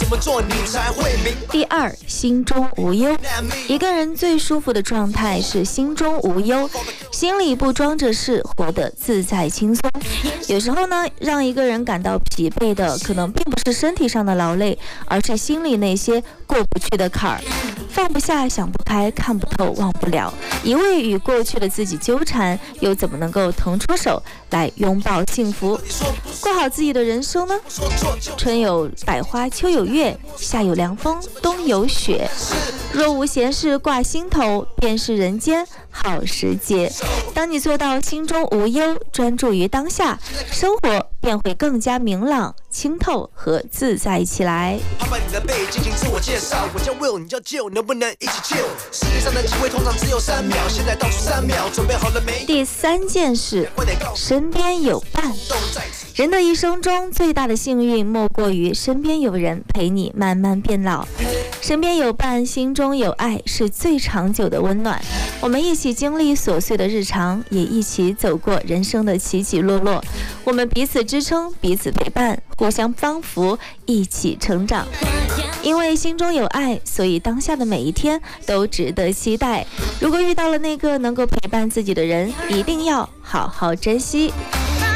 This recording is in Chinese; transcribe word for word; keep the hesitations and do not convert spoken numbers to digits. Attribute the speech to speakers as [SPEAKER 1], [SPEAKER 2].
[SPEAKER 1] 么做你才会明。
[SPEAKER 2] 第二，心中无忧。一个人最舒服的状态是心中无忧，心里不装着事，活得自在轻松。有时候呢，让一个人感到疲惫的，可能并不是身体上的劳累，而是心里那些过不去的坎儿，放不下、想不开、看不透、忘不了，一味与过去的自己纠缠，又怎么能够腾出手来拥抱幸福，过好自己的人生呢？春有百花，秋有月，夏有凉风，冬有雪。若无闲事挂心头，便是人间好时节。当你做到心中无忧，专注于当下，生活便会更加明朗、清透和自在起来。
[SPEAKER 1] 拍拍你的背，进行自我介绍。我叫 Will， 你叫 Jill， 能不能一起 chill？ 世界上的机会通常只有三秒，现在倒数三秒，准备好了没？
[SPEAKER 2] 第三件事，身边有伴。人的一生中最大的幸运，莫过于身边有人陪你慢慢变老。身边有伴，心中有爱，是最长久的温暖。我们一起经历琐碎的日常，也一起走过人生的起起落落。我们彼此支撑，彼此陪伴，互相帮扶，一起成长。因为心中有爱，所以当下的每一天都值得期待。如果遇到了那个能够陪伴自己的人，一定要好好珍惜。